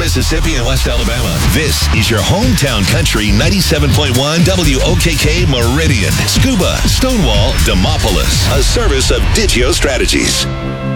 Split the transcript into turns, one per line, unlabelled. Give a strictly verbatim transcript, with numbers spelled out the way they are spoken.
Mississippi, and West Alabama. This is your hometown country ninety-seven point one W O K K Meridian. Scuba, Stonewall, Demopolis. A service of Digio Strategies.